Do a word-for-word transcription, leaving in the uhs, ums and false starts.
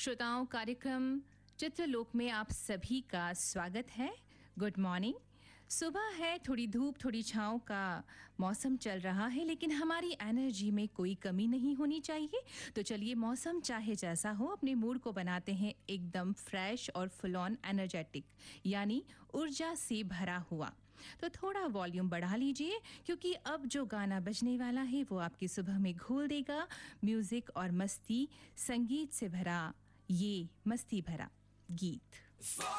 श्रोताओं, कार्यक्रम चित्रलोक में आप सभी का स्वागत है। Good morning. सुबह है, थोड़ी धूप थोड़ी छाँव का मौसम चल रहा है, लेकिन हमारी एनर्जी में कोई कमी नहीं होनी चाहिए। तो चलिए, मौसम चाहे जैसा हो, अपने मूड को बनाते हैं एकदम फ्रेश और फुल ऑन एनर्जेटिक, यानी ऊर्जा से भरा हुआ। तो थोड़ा वॉल्यूम बढ़ा लीजिए, क्योंकि अब जो गाना बजने वाला है वो आपकी सुबह में घोल देगा म्यूजिक और मस्ती, संगीत से भरा ये मस्ती भरा गीत।